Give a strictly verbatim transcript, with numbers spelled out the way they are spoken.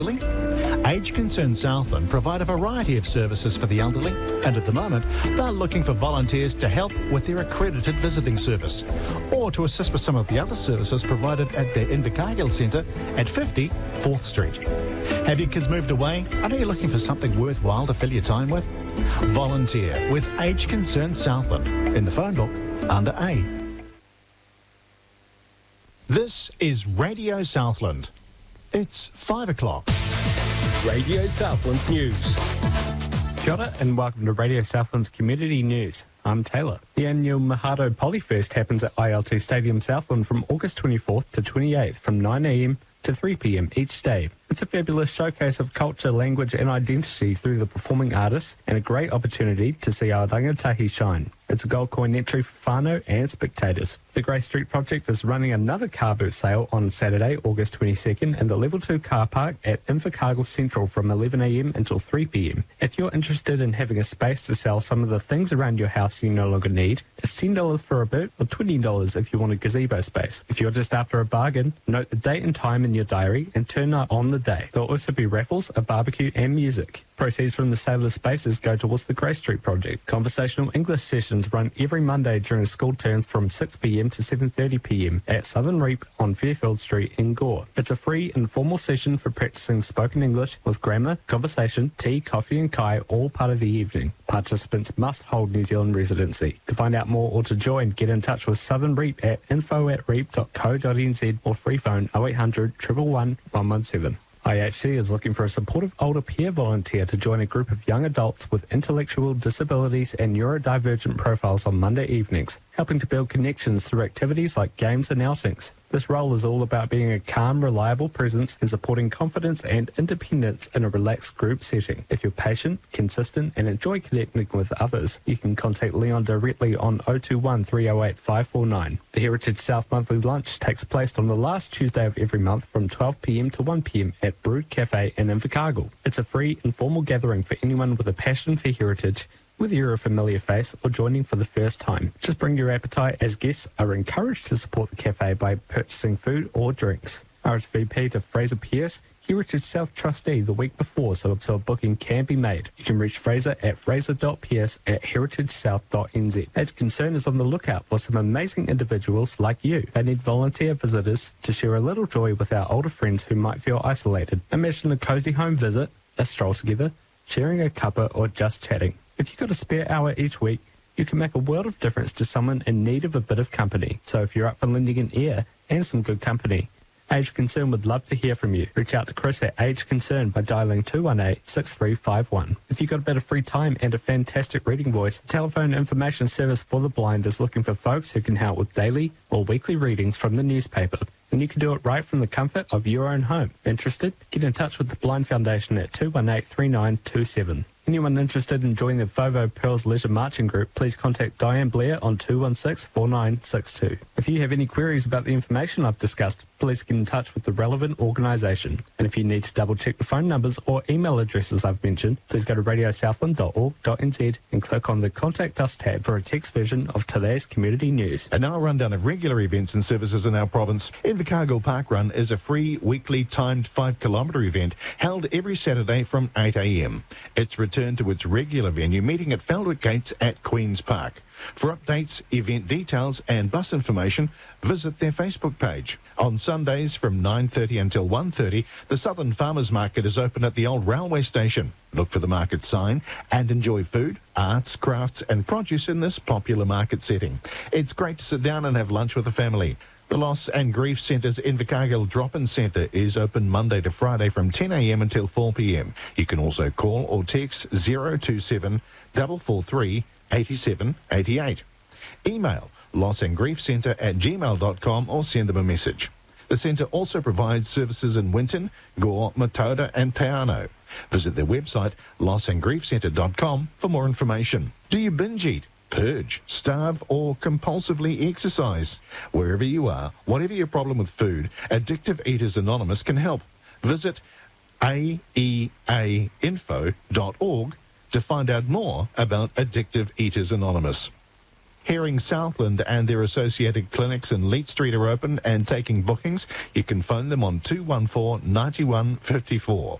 Age Concern Southland provide a variety of services for the elderly, and at the moment they're looking for volunteers to help with their accredited visiting service or to assist with some of the other services provided at their Invercargill Centre at fifty Fourth Street. Have your kids moved away? Are you looking for something worthwhile to fill your time with? Volunteer with Age Concern Southland in the phone book under A. This is Radio Southland. It's five o'clock. Radio Southland News. Kia ora and welcome to Radio Southland's Community News. I'm Taylor. The annual Mahado Polyfest happens at I L T Stadium Southland from August twenty-fourth to twenty-eighth from nine a m to three p m each day. It's a fabulous showcase of culture, language and identity through the performing artists and a great opportunity to see our rangatahi shine. It's a gold coin entry for whānau and spectators. The Grey Street Project is running another car boot sale on Saturday, August twenty-second in the Level two car park at Invercargill Central from eleven a m until three p m. If you're interested in having a space to sell some of the things around your house you no longer need, it's ten dollars for a boot or twenty dollars if you want a gazebo space. If you're just after a bargain, note the date and time in your diary and turn up on the day. There'll also be raffles, a barbecue and music. Proceeds from the sale of spaces go towards the Grey Street Project. Conversational English sessions run every Monday during school terms from six p m to seven thirty p m at Southern Reap on Fairfield Street in Gore. It's a free, informal session for practicing spoken English with grammar, conversation, tea, coffee and kai all part of the evening. Participants must hold New Zealand residency. To find out more or to join, get in touch with Southern Reap at info at reap dot co dot n z or free phone oh eight hundred, one one one, one one seven. I H C is looking for a supportive older peer volunteer to join a group of young adults with intellectual disabilities and neurodivergent profiles on Monday evenings, helping to build connections through activities like games and outings. This role is all about being a calm, reliable presence and supporting confidence and independence in a relaxed group setting. If you're patient, consistent and enjoy connecting with others, you can contact Leon directly on oh two one, three oh eight, five four nine. The Heritage South Monthly Lunch takes place on the last Tuesday of every month from twelve p m to one p m at Brood Cafe in Invercargill. It's a free, informal gathering for anyone with a passion for heritage, whether you're a familiar face or joining for the first time. Just bring your appetite, as guests are encouraged to support the cafe by purchasing food or drinks. R S V P to Fraser Pierce, Heritage South trustee, the week before, so, so a booking can be made. You can reach Fraser at fraser dot pierce at heritage south dot n z. Age Concern is on the lookout for some amazing individuals like you. They need volunteer visitors to share a little joy with our older friends who might feel isolated. Imagine a cosy home visit, a stroll together, sharing a cuppa or just chatting. If you've got a spare hour each week, you can make a world of difference to someone in need of a bit of company. So if you're up for lending an ear and some good company, Age Concern would love to hear from you. Reach out to Chris at Age Concern by dialing two one eight, six three five one. If you've got a bit of free time and a fantastic reading voice, Telephone Information Service for the Blind is looking for folks who can help with daily or weekly readings from the newspaper. And you can do it right from the comfort of your own home. Interested? Get in touch with the Blind Foundation at two one eight, three nine two seven. Anyone interested in joining the Fovo Pearls Leisure Marching Group, please contact Diane Blair on two one six, four nine six two. If you have any queries about the information I've discussed, please get in touch with the relevant organisation. And if you need to double check the phone numbers or email addresses I've mentioned, please go to radio southland dot org dot n z and click on the Contact Us tab for a text version of today's community news. And now a rundown of regular events and services in our province. Invercargill Park Run is a free weekly timed five kilometre event held every Saturday from eight a m. It's returned to its regular venue, meeting at Feldwick Gates at Queen's Park. For updates, event details and bus information, visit their Facebook page. On Sundays from nine thirty until one thirty, the Southern Farmers Market is open at the old railway station. Look for the market sign and enjoy food, arts, crafts and produce in this popular market setting. It's great to sit down and have lunch with the family. The Loss and Grief Centre's Invercargill Drop-In Centre is open Monday to Friday from ten a m until four p m. You can also call or text zero two seven, four four three, eight seven eight eight. Email lossandgriefcentre at gmail dot com or send them a message. The centre also provides services in Winton, Gore, Matoda and Te Anau. Visit their website loss and grief centre dot com for more information. Do you binge eat, purge, starve or compulsively exercise? Wherever you are, whatever your problem with food, Addictive Eaters Anonymous can help. Visit a e a info dot org to find out more about Addictive Eaters Anonymous. Herring Southland and their associated clinics in Leet Street are open and taking bookings. You can phone them on two one four, nine one five four.